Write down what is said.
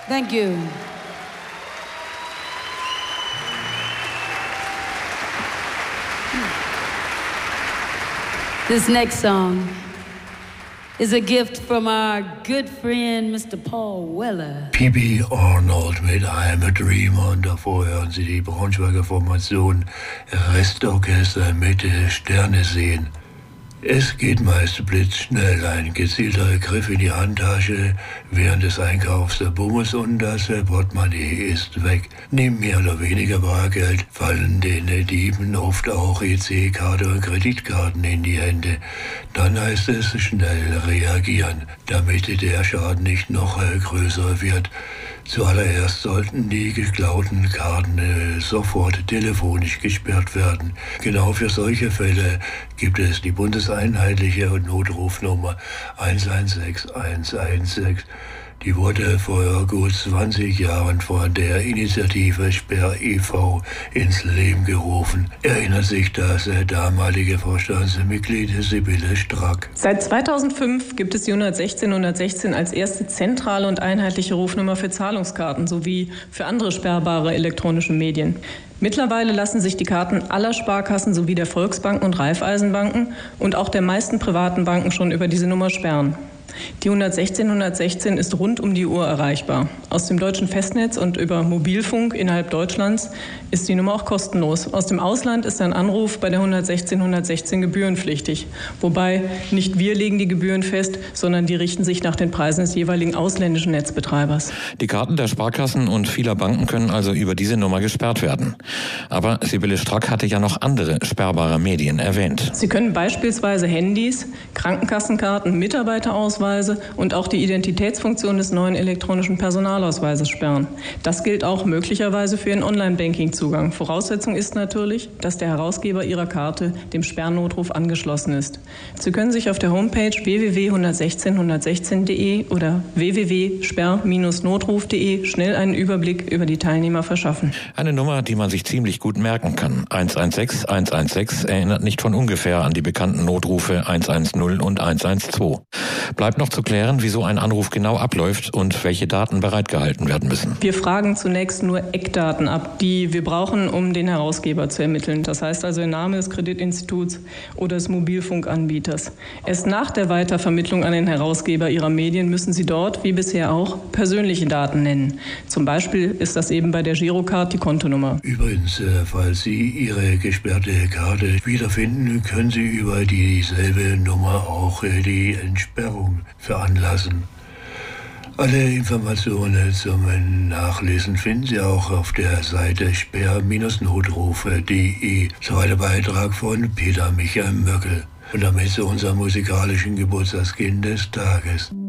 Thank you. This next song is a gift from our good friend Mr. Paul Weller. P.B. Arnold mit I Am a Dreamer und davor hören Sie die Braunschweiger Formation Restorchester mit Sterne sehen. Es geht meist blitzschnell, ein gezielter Griff in die Handtasche während des Einkaufs der Bummes und das Portemonnaie ist weg. Neben mehr oder weniger Bargeld fallen den Dieben oft auch EC-Karte und Kreditkarten in die Hände. Dann heißt es schnell reagieren, damit der Schaden nicht noch größer wird. Zuallererst sollten die geklauten Karten sofort telefonisch gesperrt werden. Genau für solche Fälle gibt es die bundeseinheitliche Notrufnummer 116116. Die wurde vor gut 20 Jahren von der Initiative Sperr e.V. ins Leben gerufen. Erinnert sich das damalige Vorstandsmitglied Sibylle Strack. Seit 2005 gibt es die 116 als erste zentrale und einheitliche Rufnummer für Zahlungskarten sowie für andere sperrbare elektronische Medien. Mittlerweile lassen sich die Karten aller Sparkassen sowie der Volksbanken und Raiffeisenbanken und auch der meisten privaten Banken schon über diese Nummer sperren. Die 116 ist rund um die Uhr erreichbar. Aus dem deutschen Festnetz und über Mobilfunk innerhalb Deutschlands ist die Nummer auch kostenlos. Aus dem Ausland ist ein Anruf bei der 116 gebührenpflichtig. Wobei nicht wir legen die Gebühren fest, sondern die richten sich nach den Preisen des jeweiligen ausländischen Netzbetreibers. Die Karten der Sparkassen und vieler Banken können also über diese Nummer gesperrt werden. Aber Sibylle Strack hatte ja noch andere sperrbare Medien erwähnt. Sie können beispielsweise Handys, Krankenkassenkarten, Mitarbeiterausweise und auch die Identitätsfunktion des neuen elektronischen Personalausweises sperren. Das gilt auch möglicherweise für Ihren Online-Banking-Zugang. Voraussetzung ist natürlich, dass der Herausgeber Ihrer Karte dem Sperrnotruf angeschlossen ist. Sie können sich auf der Homepage www.116.116.de oder www.sperr-notruf.de schnell einen Überblick über die Teilnehmer verschaffen. Eine Nummer, die man sich ziemlich gut merken kann. 116 erinnert nicht von ungefähr an die bekannten Notrufe 110 und 112. Bleibt noch zu klären, wie so ein Anruf genau abläuft und welche Daten bereitgehalten werden müssen. Wir fragen zunächst nur Eckdaten ab, die wir brauchen, um den Herausgeber zu ermitteln. Das heißt also der Name des Kreditinstituts oder des Mobilfunkanbieters. Erst nach der Weitervermittlung an den Herausgeber Ihrer Medien müssen Sie dort, wie bisher auch, persönliche Daten nennen. Zum Beispiel ist das eben bei der Girocard die Kontonummer. Übrigens, falls Sie Ihre gesperrte Karte wiederfinden, können Sie über dieselbe Nummer auch die Entsperrung veranlassen. Alle Informationen zum Nachlesen finden Sie auch auf der Seite sperr-notrufe.de. So ein Beitrag von Peter Michael Möckel. Und damit zu unserem musikalischen Geburtstagskind des Tages.